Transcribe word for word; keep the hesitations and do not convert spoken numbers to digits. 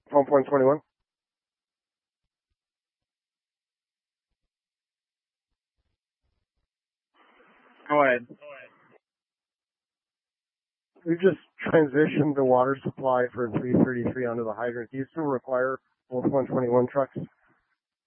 Pump one twenty-one. Go ahead. We've just transitioned the water supply for three thirty-three onto the hydrant. Do you still require both one twenty-one trucks?